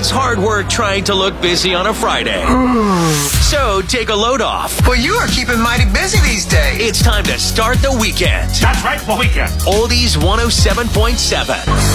It's hard work trying to look busy on a Friday. So take a load off. Well, you are keeping mighty busy these days. It's time to start the weekend. That's right, the weekend. Oldies 107.7.